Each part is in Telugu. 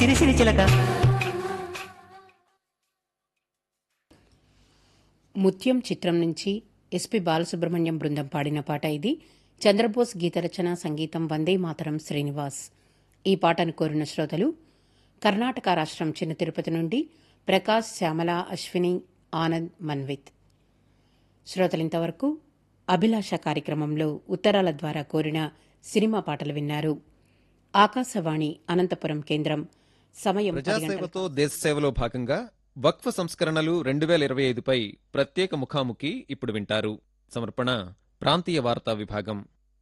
సిరిసిరి చిలక. ముత్యం చిత్రం నుంచి ఎస్పి బాలసుబ్రహ్మణ్యం బృందం పాడిన పాట ఇది. చంద్రబోస్ గీతరచన, సంగీతం వందే మాతరం శ్రీనివాస్. ఈ పాటను కోరిన శ్రోతలు కర్ణాటక రాష్ట్రం చిన్న తిరుపతి నుండి ప్రకాశ్, శ్యామల, అశ్విని, ఆనంద్, మన్విత్. శ్రోతలింతవరకు అభిలాష కార్యక్రమంలో ఉత్తరాల ద్వారా కోరిన సినిమా పాటలు విన్నారు. ఆకాశవాణి అనంతపురం కేంద్రం. సమయం 10 గంటలకు. ప్రజాసేవతో దేశ సేవలో భాగంగా వక్ఫ్ సంస్కరణలు 2025పై ప్రత్యేక ముఖాముఖి ఇప్పుడు వింటారు. సమర్పణ ప్రాంతీయ వార్తా విభాగం.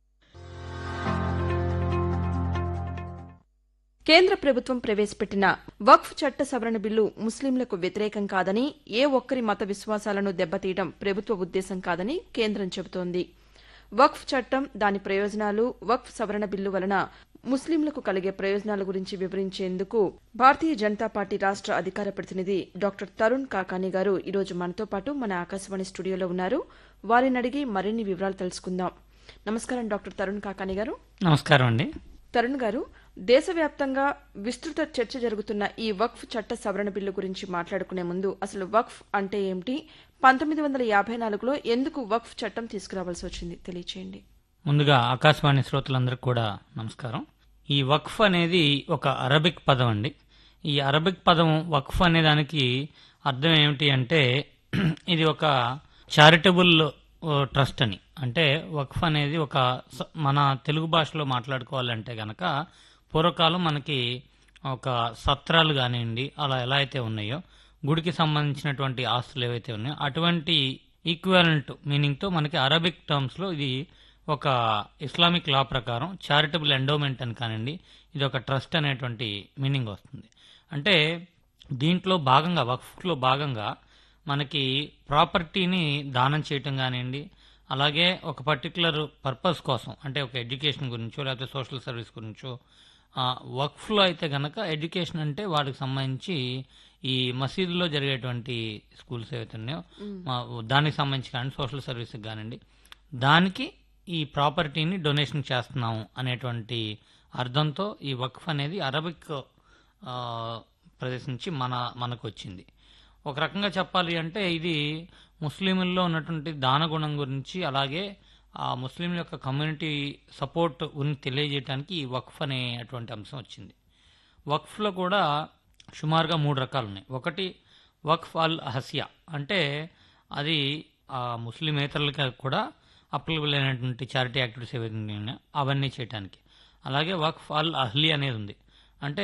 కేంద్ర ప్రభుత్వం ప్రవేశపెట్టిన వక్ఫ్ చట్ట సవరణ బిల్లు ముస్లింలకు వ్యతిరేకం కాదని, ఏ ఒక్కరి మత విశ్వాసాలను దెబ్బతీయడం ప్రభుత్వ ఉద్దేశం కాదని కేంద్రం చెబుతోంది. వక్ఫ్ చట్టం, దాని ప్రయోజనాలు, వక్ఫ్ సవరణ బిల్లు వలన ముస్లింలకు కలిగే ప్రయోజనాల గురించి వివరించేందుకు భారతీయ జనతా పార్టీ రాష్ట్ర అధికార ప్రతినిధి డాక్టర్ తరుణ్ కాకాని గారు ఈరోజు మనతో పాటు మన ఆకాశవాణి స్టూడియోలో ఉన్నారు. వారిని అడిగి మరిన్ని వివరాలు తెలుసుకుందాం. నమస్కారం డాక్టర్ తరుణ్ కాకాని గారు. నమస్కారం అండి. తరుణ్ గారు, దేశవ్యాప్తంగా విస్తృత చర్చ జరుగుతున్న ఈ వక్ఫ్ చట్ట సవరణ బిల్లు గురించి మాట్లాడుకునే ముందు అసలు వక్ఫ్ అంటే ఏమిటి, 1954లో ఎందుకు వక్ఫ్ చట్టం తీసుకురావాల్సి వచ్చింది తెలియచేయండి. ముందుగా ఆకాశవాణి శ్రోతలందరికీ కూడా నమస్కారం. ఈ వక్ఫ్ అనేది ఒక అరబిక్ పదం అండి. ఈ అరబిక్ పదం వక్ఫ్ అనే దానికి అర్థం ఏమిటి అంటే ఇది ఒక చారిటబుల్ ట్రస్ట్ అని. అంటే వక్ఫ్ అనేది ఒక మన తెలుగు భాషలో మాట్లాడుకోవాలంటే గనక పూర్వకాలం మనకి ఒక సత్రాలు కానివ్వండి, అలా ఎలా అయితే ఉన్నాయో గుడికి సంబంధించినటువంటి ఆస్తులు ఏవైతే ఉన్నాయో అటువంటి ఈక్వాలెంట్ మీనింగ్తో మనకి అరబిక్ టర్మ్స్లో ఇది ఒక ఇస్లామిక్ లా ప్రకారం చారిటబుల్ ఎండోమెంట్ అని కానివ్వండి, ఇది ఒక ట్రస్ట్ అనేటువంటి మీనింగ్ వస్తుంది. అంటే దీంట్లో భాగంగా వక్ఫ్లో భాగంగా మనకి ప్రాపర్టీని దానం చేయటం కానివ్వండి, అలాగే ఒక పర్టికులర్ పర్పస్ కోసం అంటే ఒక ఎడ్యుకేషన్ గురించో లేకపోతే సోషల్ సర్వీస్ గురించో, వక్ఫ్లో అయితే కనుక ఎడ్యుకేషన్ అంటే వాటికి సంబంధించి ఈ మసీదులో జరిగేటువంటి స్కూల్స్ ఏవైతే ఉన్నాయో దానికి సంబంధించి కానీ సోషల్ సర్వీస్కి కానివ్వండి, దానికి ఈ ప్రాపర్టీని డొనేషన్ చేస్తున్నాము అనేటువంటి అర్థంతో ఈ వక్ఫ్ అనేది అరబిక్ ప్రదేశం నుంచి మనకు వచ్చింది. ఒక రకంగా చెప్పాలి అంటే ఇది ముస్లింల్లో ఉన్నటువంటి దానగుణం గురించి, అలాగే ఆ ముస్లింల యొక్క కమ్యూనిటీ సపోర్ట్ గురించి తెలియజేయడానికి ఈ వక్ఫ్ అనేటువంటి అంశం వచ్చింది. వక్ఫ్లో కూడా సుమారుగా 3 రకాలు ఉన్నాయి. ఒకటి వక్ఫ్ అల్ హసియా, అంటే అది ముస్లిమేతరులకి కూడా అప్లికబుల్ అయినటువంటి చారిటీ యాక్టివిటీస్ ఏవైతే ఉన్నాయో అవన్నీ చేయడానికి. అలాగే వక్ఫ్ అల్ అహ్లీ అనేది ఉంది. అంటే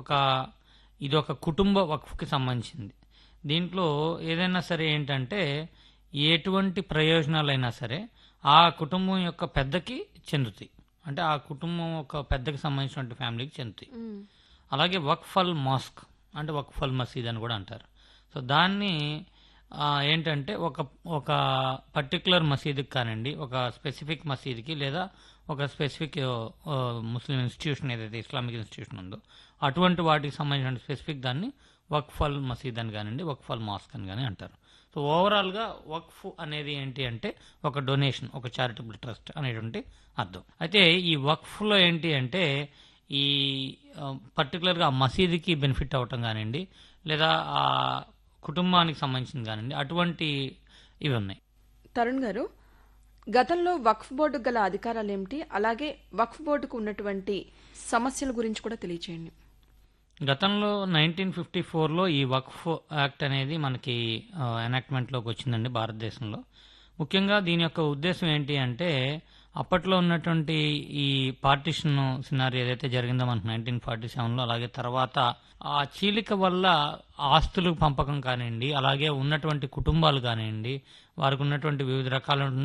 ఇది ఒక కుటుంబ వక్ఫ్కి సంబంధించింది. దీంట్లో ఏదైనా సరే ఏంటంటే ఎటువంటి ప్రయోజనాలైనా సరే ఆ కుటుంబం యొక్క పెద్దకి చెందుతాయి. అంటే ఆ కుటుంబం ఒక పెద్దకి సంబంధించినటువంటి ఫ్యామిలీకి చెందుతాయి. అలాగే వక్ఫ్ అల్ మాస్క్ అంటే వక్ఫ్ అల్ మసీద్ అని కూడా అంటారు. సో దాన్ని ఏంటంటే ఒక పర్టికులర్ మసీదుకి కానివ్వండి, ఒక స్పెసిఫిక్ మసీదుకి లేదా ఒక స్పెసిఫిక్ ముస్లిం ఇన్స్టిట్యూషన్ ఏదైతే ఇస్లామిక్ ఇన్స్టిట్యూషన్ ఉందో అటువంటి వాటికి సంబంధించిన స్పెసిఫిక్ దాన్ని వక్ఫ్ అల్ మసీద్ అని కానివ్వండి, వక్ఫ్ అల్ మాస్క్ అని కానీ అంటారు. సో ఓవరాల్గా వక్ఫ్ అనేది ఏంటి అంటే ఒక డొనేషన్, ఒక చారిటబుల్ ట్రస్ట్ అనేటువంటి అర్థం. అయితే ఈ వక్ఫ్లో ఏంటి అంటే ఈ పర్టికులర్గా మసీదుకి బెనిఫిట్ అవ్వటం కానివ్వండి, లేదా ఆ కుటుంబానికి సంబంధించింది కానివ్వండి, అటువంటి ఇవి ఉన్నాయి. తరుణ్ గారు, గతంలో వక్ఫ్ బోర్డుకు గల అధికారాలు ఏమిటి, అలాగే వక్ఫ్ బోర్డుకు ఉన్నటువంటి సమస్యల గురించి కూడా తెలియచేయండి. గతంలో 1954లో ఈ వక్ఫ్ యాక్ట్ అనేది మనకి ఎనాక్ట్మెంట్లోకి వచ్చిందండి భారతదేశంలో. ముఖ్యంగా దీని యొక్క ఉద్దేశం ఏంటి అంటే అప్పట్లో ఉన్నటువంటి ఈ పార్టిషన్ సినారీ ఏదైతే జరిగిందో మనకు 1947లో, అలాగే తర్వాత ఆ చీలిక వల్ల ఆస్తులు పంపకం కానివ్వండి, అలాగే ఉన్నటువంటి కుటుంబాలు కానివ్వండి, వారికి ఉన్నటువంటి వివిధ రకాల